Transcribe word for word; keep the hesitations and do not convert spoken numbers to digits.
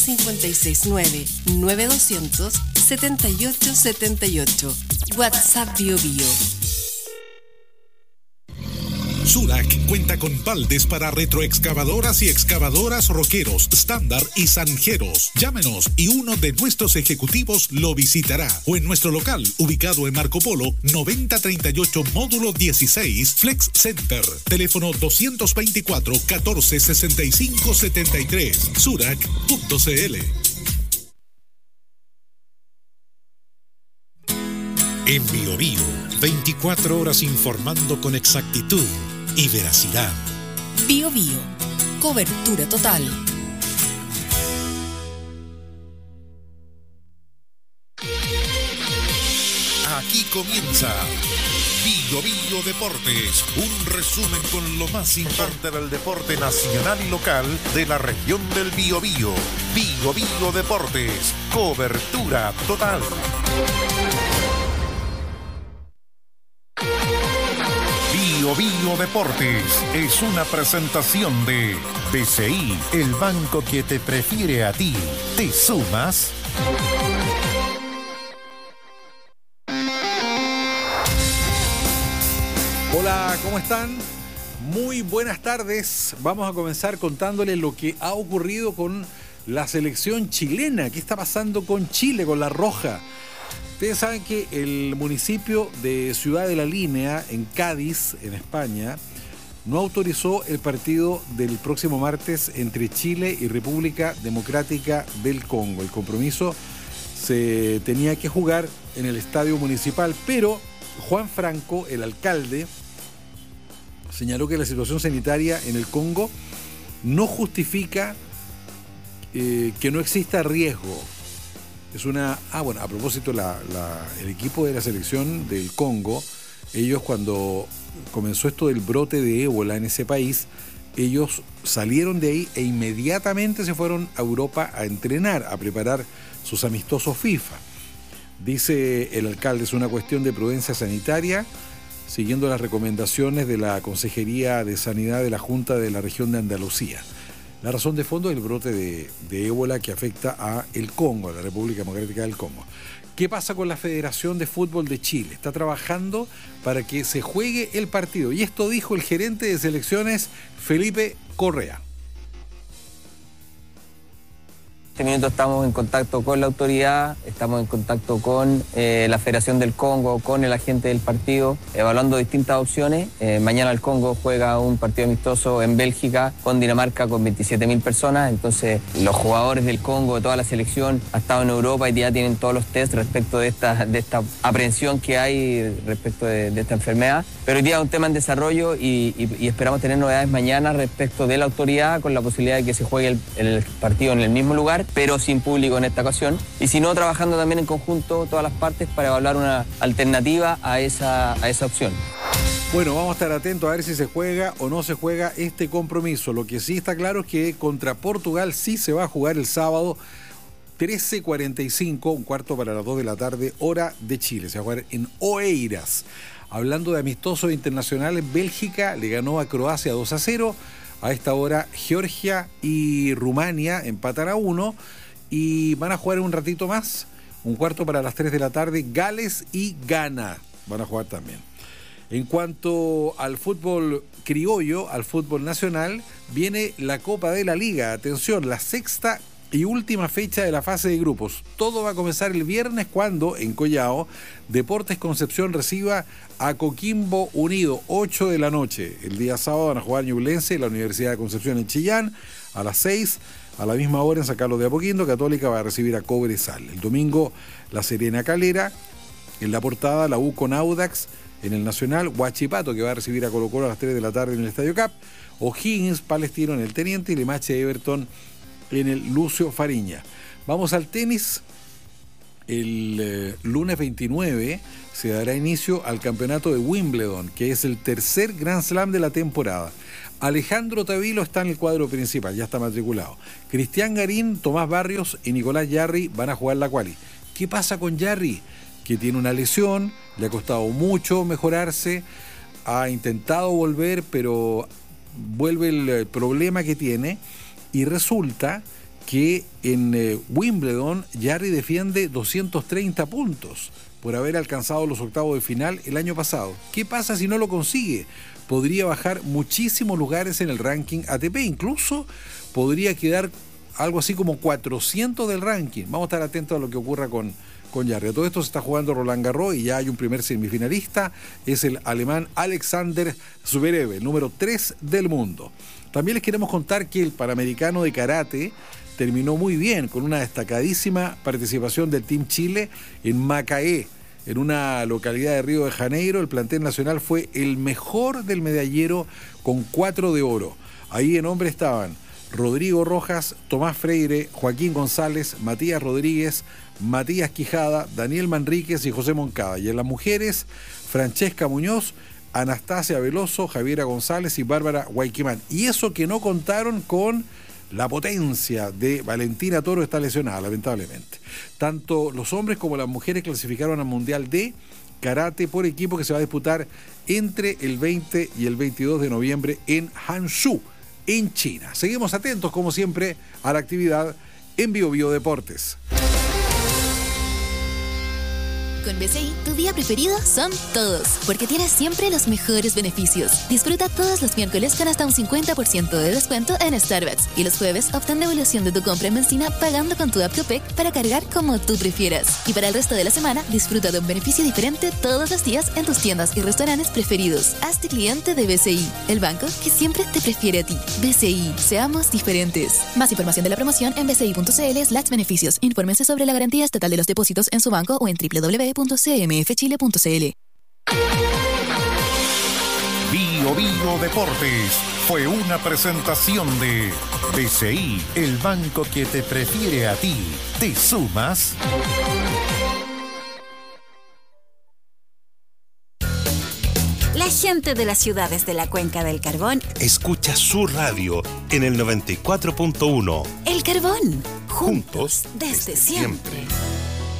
cinco seis nueve, nueve dos cero cero, siete ocho siete ocho. WhatsApp Bio Bio. Surac cuenta con baldes para retroexcavadoras y excavadoras Roqueros, Estándar y Zanjeros. Llámenos y uno de nuestros ejecutivos lo visitará. O en nuestro local, ubicado en Marco Polo, noventa treinta y ocho, módulo dieciséis, Flex Center. Teléfono doscientos veinticuatro, catorce sesenta y cinco setenta y tres. Surac punto cl. En Bio Bio, veinticuatro horas informando con exactitud y veracidad. Bio Bio, cobertura total. Aquí comienza Bio Bio Deportes, un resumen con lo más importante del deporte nacional y local de la región del Biobío. Bio Bio Deportes, cobertura total. Bio Bio Deportes es una presentación de B C I, el banco que te prefiere a ti. ¿Te sumas? Hola, ¿cómo están? Muy buenas tardes. Vamos a comenzar contándoles lo que ha ocurrido con la selección chilena. ¿Qué está pasando con Chile, con la Roja? Ustedes saben que el municipio de Ciudad de la Línea, en Cádiz, en España, no autorizó el partido del próximo martes entre Chile y República Democrática del Congo. El compromiso se tenía que jugar en el estadio municipal, pero Juan Franco, el alcalde, señaló que la situación sanitaria en el Congo no justifica eh, que no exista riesgo. Es una... Ah, bueno, a propósito, la, la, el equipo de la selección del Congo, ellos cuando comenzó esto del brote de ébola en ese país, ellos salieron de ahí e inmediatamente se fueron a Europa a entrenar, a preparar sus amistosos FIFA. Dice el alcalde, es una cuestión de prudencia sanitaria, siguiendo las recomendaciones de la Consejería de Sanidad de la Junta de la Región de Andalucía. La razón de fondo es el brote de, de ébola que afecta a el Congo, a la República Democrática del Congo. ¿Qué pasa con la Federación de Fútbol de Chile? Está trabajando para que se juegue el partido. Y esto dijo el gerente de selecciones, Felipe Correa. En este minuto estamos en contacto con la autoridad, estamos en contacto con eh, la Federación del Congo, con el agente del partido, evaluando distintas opciones. Eh, mañana el Congo juega un partido amistoso en Bélgica con Dinamarca con veintisiete mil personas, entonces los jugadores del Congo, toda la selección ha estado en Europa y ya tienen todos los test respecto de esta, de esta aprehensión que hay respecto de, de esta enfermedad. Pero hoy día es un tema en desarrollo y, y, y esperamos tener novedades mañana respecto de la autoridad con la posibilidad de que se juegue el, el partido en el mismo lugar, pero sin público en esta ocasión, y si no, trabajando también en conjunto todas las partes para evaluar una alternativa a esa, a esa opción. Bueno, vamos a estar atentos a ver si se juega o no se juega este compromiso. Lo que sí está claro es que contra Portugal sí se va a jugar el sábado trece cuarenta y cinco, un cuarto para las dos de la tarde, hora de Chile. Se va a jugar en Oeiras. Hablando de amistosos internacionales, Bélgica le ganó a Croacia dos a cero. A esta hora Georgia y Rumania empatan a uno y van a jugar un ratito más, un cuarto para las tres de la tarde, Gales y Ghana van a jugar también. En cuanto al fútbol criollo, al fútbol nacional, viene la Copa de la Liga. Atención, la sexta y última fecha de la fase de grupos. Todo va a comenzar el viernes cuando, en Collao, Deportes Concepción reciba a Coquimbo Unido, ocho de la noche. El día sábado van a jugar Ñublense y la Universidad de Concepción en Chillán, a las seis. A la misma hora en San Carlos de Apoquindo, Católica va a recibir a Cobresal. El domingo, La Serena Calera. En la portada, la U con Audax. En el Nacional, Huachipato, que va a recibir a Colo Colo a las tres de la tarde en el Estadio Cap. O'Higgins, Palestino en el Teniente y Limache Everton en el Lucio Fariña. Vamos al tenis. El eh, lunes veintinueve se dará inicio al campeonato de Wimbledon, que es el tercer Grand Slam de la temporada. Alejandro Tavilo está en el cuadro principal, ya está matriculado. Cristian Garín, Tomás Barrios y Nicolás Yarri van a jugar la quali. ¿Qué pasa con Yarri? Que tiene una lesión, le ha costado mucho mejorarse, ha intentado volver, pero vuelve el problema que tiene y resulta que en eh, Wimbledon Jarry defiende doscientos treinta puntos por haber alcanzado los octavos de final el año pasado. ¿Qué pasa si no lo consigue? Podría bajar muchísimos lugares en el ranking A T P, incluso podría quedar algo así como cuatrocientos del ranking. Vamos a estar atentos a lo que ocurra con, con Jarry. A todo esto se está jugando Roland Garros y ya hay un primer semifinalista, es el alemán Alexander Zverev, el número tres del mundo. También les queremos contar que el Panamericano de Karate terminó muy bien, con una destacadísima participación del Team Chile en Macaé, en una localidad de Río de Janeiro. El plantel nacional fue el mejor del medallero con cuatro de oro. Ahí en hombres estaban Rodrigo Rojas, Tomás Freire, Joaquín González, Matías Rodríguez, Matías Quijada, Daniel Manríquez y José Moncada. Y en las mujeres, Francesca Muñoz, Anastasia Veloso, Javiera González y Bárbara Guayquimán. Y eso que no contaron con la potencia de Valentina Toro, está lesionada, lamentablemente. Tanto los hombres como las mujeres clasificaron al Mundial de Karate por equipo que se va a disputar entre el veinte y el veintidós de noviembre en Hangzhou, en China. Seguimos atentos, como siempre, a la actividad en Bio Bio Deportes. Con B C I, tu día preferido son todos, porque tienes siempre los mejores beneficios. Disfruta todos los miércoles con hasta un cincuenta por ciento de descuento en Starbucks y los jueves obtén devolución de tu compra en benzina pagando con tu app Copec para cargar como tú prefieras. Y para el resto de la semana, disfruta de un beneficio diferente todos los días en tus tiendas y restaurantes preferidos. Hazte cliente de B C I, el banco que siempre te prefiere a ti. B C I, seamos diferentes. Más información de la promoción en bci.cl slash beneficios. Infórmense sobre la garantía estatal de los depósitos en su banco o en doble u doble u doble u punto c m f chile punto c l. Bio Bio Deportes fue una presentación de B C I, el banco que te prefiere a ti. ¿Te sumas? La gente de las ciudades de la Cuenca del Carbón escucha su radio en el noventa y cuatro punto uno. El Carbón, juntos desde, desde siempre. siempre.